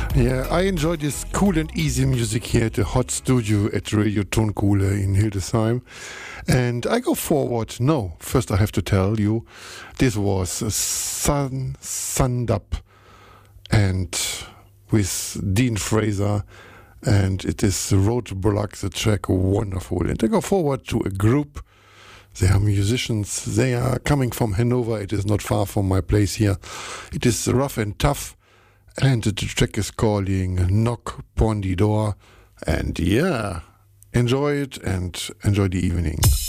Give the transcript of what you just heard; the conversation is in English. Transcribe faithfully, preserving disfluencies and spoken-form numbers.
Yeah, I enjoy this cool and easy music here at the Hot Studio at Radio Tonkohle in Hildesheim. And I go forward. No, first I have to tell you, this was Sun Sunned Up and with Dean Fraser, and it is Roadblock, the track, wonderful. And I go forward to a group. They are musicians. They are coming from Hanover. It is not far from my place here. It is Rough and Tough. And the track is calling Knock Upon the Door. And yeah, enjoy it and enjoy the evening.